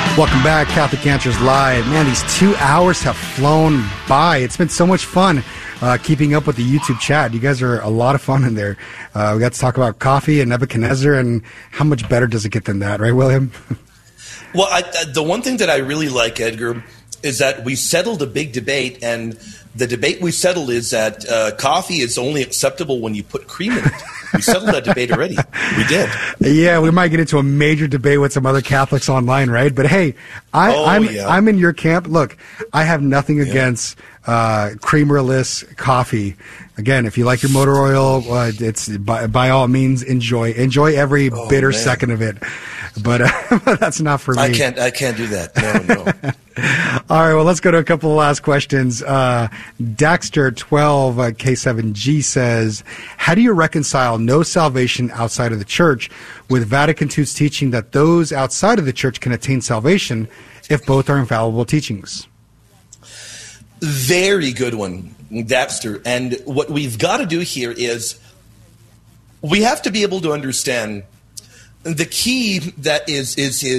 Welcome back, Catholic Answers Live. Man, these 2 hours have flown by. It's been so much fun keeping up with the YouTube chat. You guys are a lot of fun in there. We got to talk about coffee and Nebuchadnezzar, and how much better does it get than that, right, William? Well, the one thing that I really like, Edgar, is that we settled a big debate, and the debate we settled is that coffee is only acceptable when you put cream in it. We settled that debate already. We did. Yeah, we might get into a major debate with some other Catholics online, right? But hey, I'm in your camp. Look, I have nothing against creamerless coffee. Again, if you like your motor oil, it's by all means enjoy every bitter second of it. But that's not for me. I can't do that. No. All right, well, let's go to a couple of last questions. Daxter12 K7G says, how do you reconcile no salvation outside of the church with Vatican II's teaching that those outside of the church can attain salvation if both are infallible teachings? Very good one, Daxter. And what we've got to do here is we have to be able to understand the key that is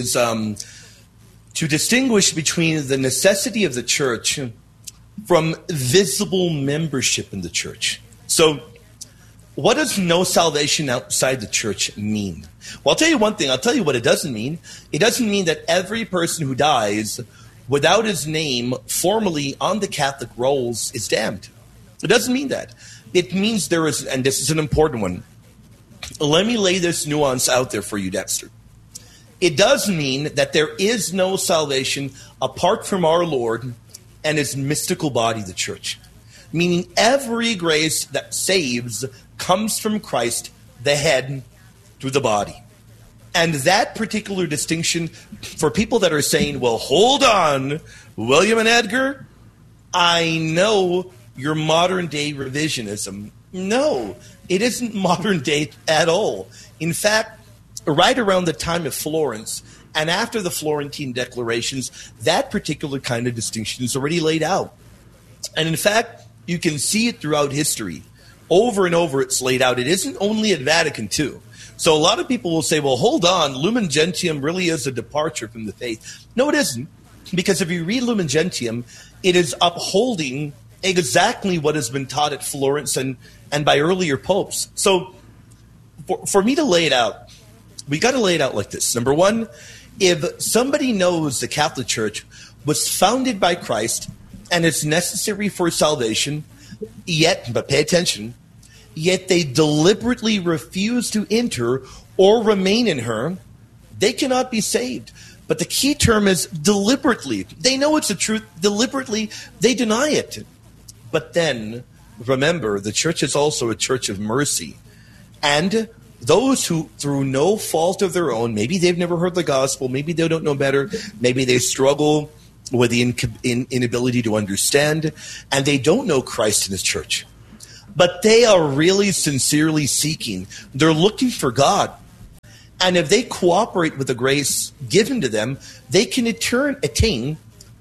to distinguish between the necessity of the church from visible membership in the church. So what does no salvation outside the church mean? Well, I'll tell you one thing. I'll tell you what it doesn't mean. It doesn't mean that every person who dies without his name formally on the Catholic rolls is damned. It doesn't mean that. It means there is, and this is an important one. Let me lay this nuance out there for you, Dexter. It does mean that there is no salvation apart from our Lord and his mystical body, the church. Meaning every grace that saves comes from Christ, the head, through the body. And that particular distinction, for people that are saying, well, hold on, William and Edgar, I know your modern day revisionism. No, it isn't modern day at all. In fact, right around the time of Florence and after the Florentine declarations, that particular kind of distinction is already laid out. And in fact, you can see it throughout history. Over and over it's laid out. It isn't only at Vatican II. So a lot of people will say, well, hold on, Lumen Gentium really is a departure from the faith. No, it isn't. Because if you read Lumen Gentium, it is upholding exactly what has been taught at Florence and by earlier popes. So for me to lay it out, we got to lay it out like this. Number one, if somebody knows the Catholic Church was founded by Christ and it's necessary for salvation, but pay attention, yet they deliberately refuse to enter or remain in her, they cannot be saved. But the key term is deliberately. They know it's the truth. Deliberately, they deny it. But then, remember, the church is also a church of mercy. And those who, through no fault of their own, maybe they've never heard the gospel, maybe they don't know better, maybe they struggle with the inability to understand, and they don't know Christ in his church. But they are really sincerely seeking. They're looking for God. And if they cooperate with the grace given to them, they can attain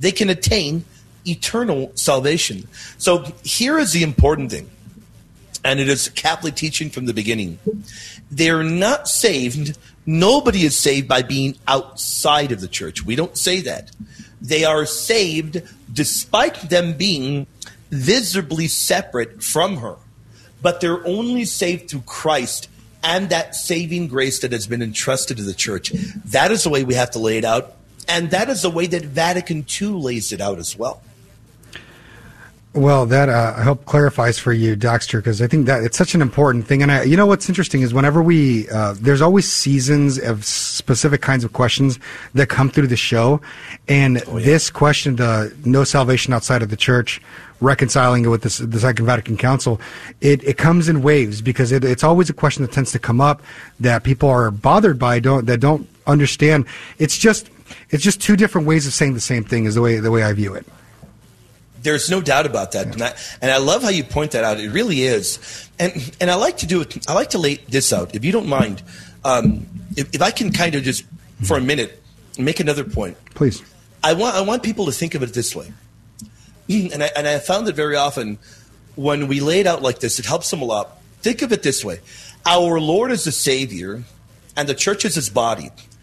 eternal salvation. So here is the important thing, and it is Catholic teaching from the beginning. They're not saved. Nobody is saved by being outside of the church. We don't say that. They are saved despite them being visibly separate from her. But they're only saved through Christ and that saving grace that has been entrusted to the church. That is the way we have to lay it out. And that is the way that Vatican II lays it out as well. Well, that I hope clarifies for you, Daxter, because I think that it's such an important thing. And you know what's interesting is whenever we there's always seasons of specific kinds of questions that come through the show, and this question, the no salvation outside of the church, reconciling it with the Second Vatican Council, it comes in waves because it's always a question that tends to come up that people are bothered by, that don't understand. It's just two different ways of saying the same thing is the way I view it. There's no doubt about that, and I love how you point that out. It really is, and I like to do it. I like to lay this out, if you don't mind. If I can kind of just for a minute make another point, please. I want people to think of it this way, and I found that very often when we lay it out like this, it helps them a lot. Think of it this way: our Lord is the Savior, and the church is His body.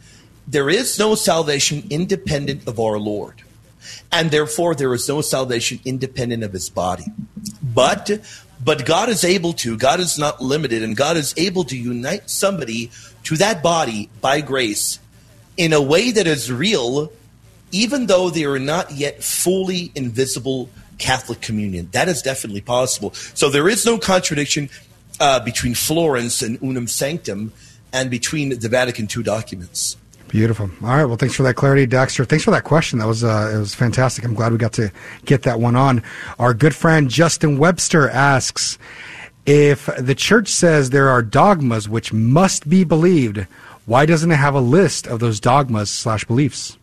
there is no salvation independent of our Lord. And therefore, there is no salvation independent of his body. But God is able to, God is not limited, and God is able to unite somebody to that body by grace in a way that is real, even though they are not yet fully invisible Catholic communion. That is definitely possible. So there is no contradiction between Florence and Unum Sanctum and between the Vatican II documents. Beautiful. All right. Well, thanks for that clarity, Dexter. Thanks for that question. That was it was fantastic. I'm glad we got to get that one on. Our good friend Justin Webster asks, if the church says there are dogmas which must be believed, why doesn't it have a list of those dogmas/beliefs?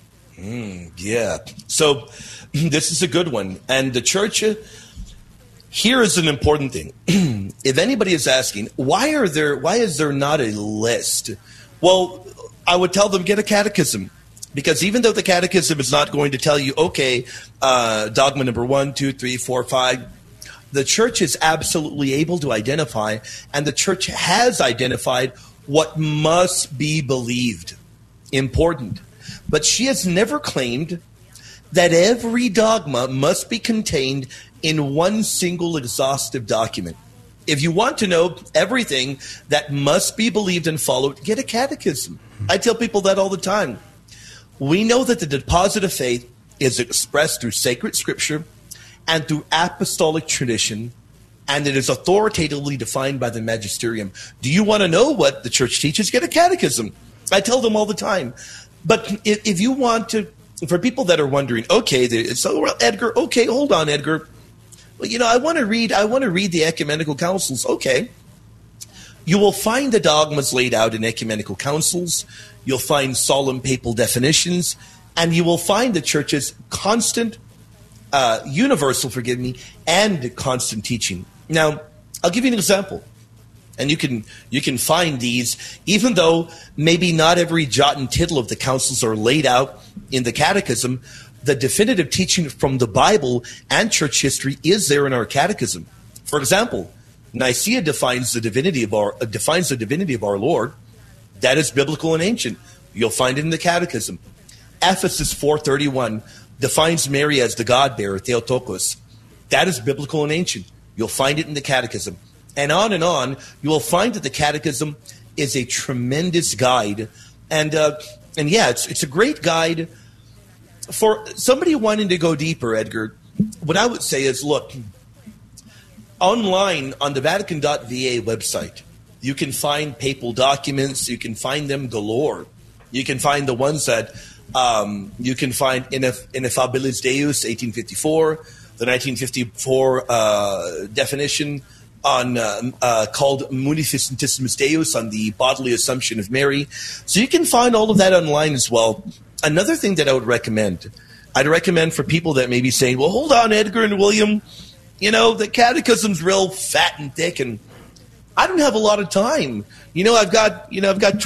Yeah. So this is a good one. And the church, here is an important thing. If anybody is asking, why is there not a list? Well, I would tell them, get a catechism. Because even though the catechism is not going to tell you, okay, dogma number 1, 2, 3, 4, 5, the church is absolutely able to identify, and the church has identified what must be believed. Important. But she has never claimed that every dogma must be contained in one single exhaustive document. If you want to know everything that must be believed and followed, get a catechism. I tell people that all the time. We know that the deposit of faith is expressed through sacred scripture and through apostolic tradition, and it is authoritatively defined by the magisterium. Do you want to know what the church teaches? Get a catechism. I tell them all the time. But if you want to, for people that are wondering, okay, so well, Edgar, okay, hold on, Edgar. Well, I want to read the ecumenical councils. Okay. You will find the dogmas laid out in ecumenical councils. You'll find solemn papal definitions, and you will find the church's constant, universal, and constant teaching. Now, I'll give you an example. And you can find these, even though maybe not every jot and tittle of the councils are laid out in the catechism, the definitive teaching from the Bible and church history is there in our catechism. For example, Nicaea defines the divinity of our Lord. That is biblical and ancient. You'll find it in the catechism. Ephesus 4:31 defines Mary as the God-bearer, Theotokos. That is biblical and ancient. You'll find it in the catechism. And on, you will find that the catechism is a tremendous guide. And yeah, it's a great guide. For somebody wanting to go deeper, Edgar, what I would say is, look, online on the Vatican.va website, you can find papal documents. You can find them galore. You can find the ones that you can find Ineffabilis Deus, 1854, the 1954 definition on called Munificentissimus Deus, on the bodily assumption of Mary. So you can find all of that online as well. Another thing that I'd recommend for people that may be saying, well, hold on, Edgar and William, the catechism's real fat and thick, and I don't have a lot of time. I've got